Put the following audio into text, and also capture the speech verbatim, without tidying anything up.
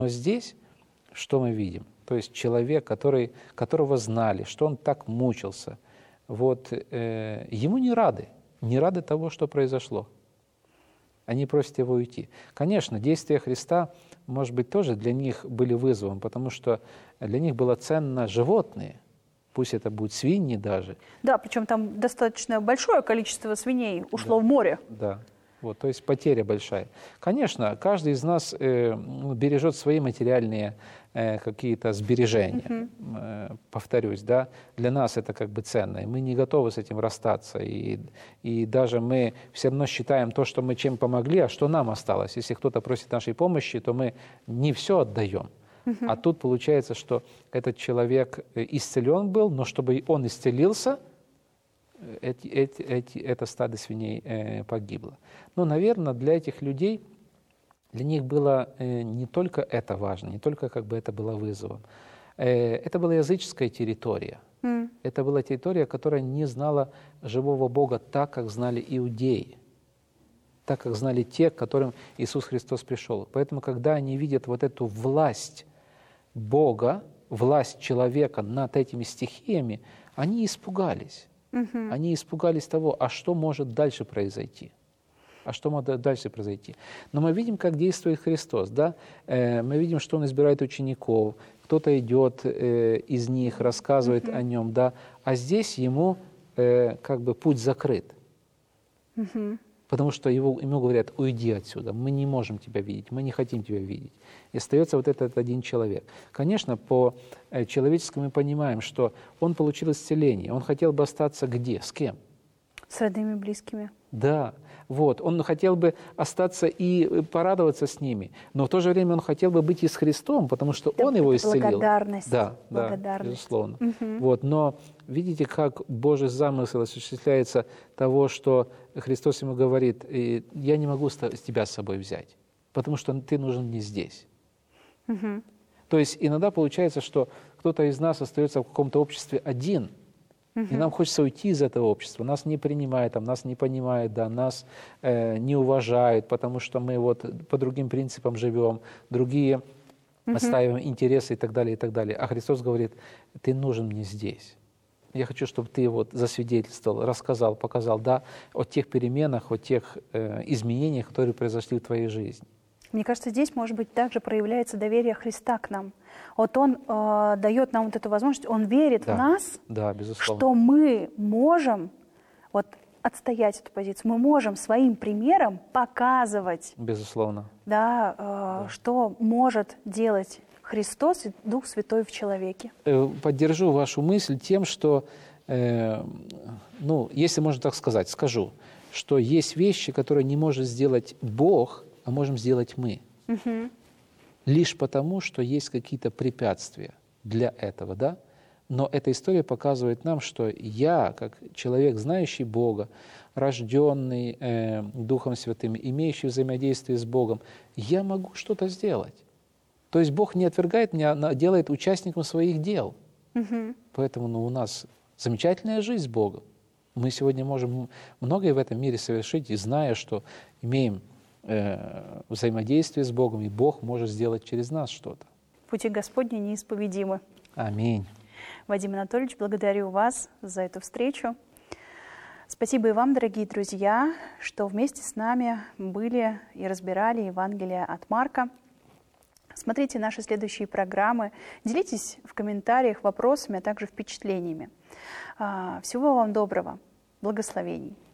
Но здесь что мы видим? То есть человек, который, которого знали, что он так мучился, вот, э, ему не рады, не рады того, что произошло. Они просят его уйти. Конечно, действия Христа, может быть, тоже для них были вызовом, потому что для них было ценно животные, пусть это будут свиньи даже. Да, причем там достаточно большое количество свиней ушло Да. в море. Да, вот, то есть потеря большая. Конечно, каждый из нас э, бережет свои материальные э, какие-то сбережения. Uh-huh. э, повторюсь, да, для нас это как бы ценно, и мы не готовы с этим расстаться. И, и даже мы все равно считаем то, что мы чем помогли, а что нам осталось. Если кто-то просит нашей помощи, то мы не все отдаем. Uh-huh. А тут получается, что этот человек исцелен был, но чтобы он исцелился, Эти, эти, эти, это стадо свиней э, погибло. Но, наверное, для этих людей, для них было э, не только это важно, не только как бы это было вызовом. Э, это была языческая территория. Mm. Это была территория, которая не знала живого Бога так, как знали иудеи, так, как знали те, к которым Иисус Христос пришел. Поэтому, когда они видят вот эту власть Бога, власть человека над этими стихиями, они испугались. Uh-huh. Они испугались того, а что может дальше произойти? А что может дальше произойти? Но мы видим, как действует Христос. Да? Э, мы видим, что Он избирает учеников, кто-то идет э, из них, рассказывает uh-huh. о Нем. Да? А здесь Ему э, как бы путь закрыт. Uh-huh. Потому что его, ему говорят, уйди отсюда, мы не можем тебя видеть, мы не хотим тебя видеть. И остается вот этот один человек. Конечно, по-человеческому мы понимаем, что он получил исцеление. Он хотел бы остаться где? С кем? С родными, близкими. Да, вот. Он хотел бы остаться и порадоваться с ними. Но в то же время он хотел бы быть и с Христом, потому что это, он его это исцелил. Благодарность. Да, благодарность. Да, безусловно. Угу. Вот. Но видите, как Божий замысел осуществляется того, что Христос ему говорит, я не могу тебя с собой взять, потому что ты нужен мне здесь. Угу. То есть иногда получается, что кто-то из нас остается в каком-то обществе один, uh-huh. и нам хочется уйти из этого общества. Нас не принимают, там, нас не понимают, да, нас э, не уважают, потому что мы вот по другим принципам живем, другие uh-huh. отстаиваем интересы и так далее, и так далее. А Христос говорит, ты нужен мне здесь. Я хочу, чтобы ты вот засвидетельствовал, рассказал, показал, да, о тех переменах, о тех э, изменениях, которые произошли в твоей жизни. Мне кажется, здесь, может быть, также проявляется доверие Христа к нам. Вот Он э, дает нам вот эту возможность, Он верит да, в нас, да, безусловно. что мы можем вот, отстоять эту позицию, мы можем своим примером показывать, безусловно. Да, э, да. что может делать Христос и Дух Святой в человеке. Поддержу вашу мысль тем, что, э, ну, если можно так сказать, скажу, что есть вещи, которые не может сделать Бог, а можем сделать мы. Угу. Лишь потому, что есть какие-то препятствия для этого, да? Но эта история показывает нам, что я, как человек, знающий Бога, рожденный э, Духом Святым, имеющий взаимодействие с Богом, я могу что-то сделать. То есть Бог не отвергает меня, а делает участником своих дел. Угу. Поэтому ну, у нас замечательная жизнь с Богом. Мы сегодня можем многое в этом мире совершить, и зная, что имеем э, взаимодействие с Богом, и Бог может сделать через нас что-то. Пути Господни неисповедимы. Аминь. Вадим Анатольевич, благодарю вас за эту встречу. Спасибо и вам, дорогие друзья, что вместе с нами были и разбирали Евангелие от Марка. Смотрите наши следующие программы, делитесь в комментариях вопросами, а также впечатлениями. Всего вам доброго, благословений.